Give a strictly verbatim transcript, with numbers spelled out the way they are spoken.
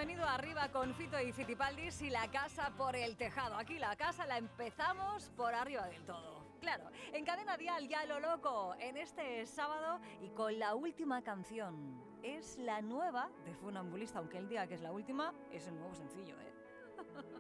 venido arriba con Fito y Fitipaldis y la casa por el tejado. Aquí la casa la empezamos por arriba del todo. Claro, en Cadena Dial ya lo loco, en este sábado y con la última canción. Es la nueva de Funambulista, aunque él diga que es la última, es el nuevo sencillo, ¿eh?